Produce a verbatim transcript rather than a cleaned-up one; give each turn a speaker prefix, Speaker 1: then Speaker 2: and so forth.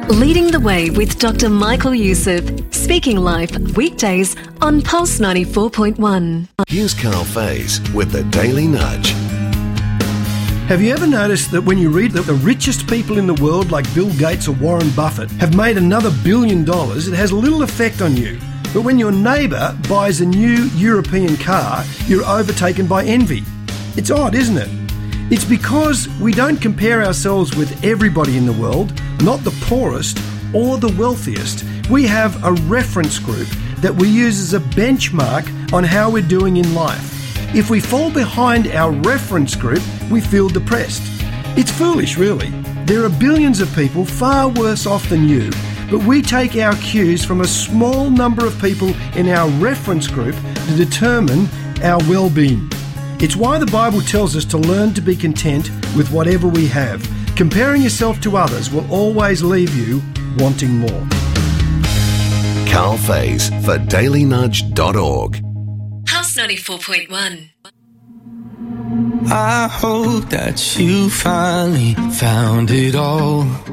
Speaker 1: Leading the Way with Doctor Michael Youssef. Speaking live weekdays on Pulse ninety-four point one.
Speaker 2: Here's Carl Faze with the Daily Nudge.
Speaker 3: Have you ever noticed that when you read that the richest people in the world, like Bill Gates or Warren Buffett, have made another billion dollars, it has little effect on you. But when your neighbour buys a new European car, you're overtaken by envy. It's odd, isn't it? It's because we don't compare ourselves with everybody in the world, not the poorest or the wealthiest. We have a reference group that we use as a benchmark on how we're doing in life. If we fall behind our reference group, we feel depressed. It's foolish, really. There are billions of people far worse off than you, but we take our cues from a small number of people in our reference group to determine our well-being. It's why the Bible tells us to learn to be content with whatever we have. Comparing yourself to others will always leave you wanting more.
Speaker 2: Carl Faze for daily nudge dot org.
Speaker 1: Pulse ninety-four point one.
Speaker 4: I hope that you finally found it all.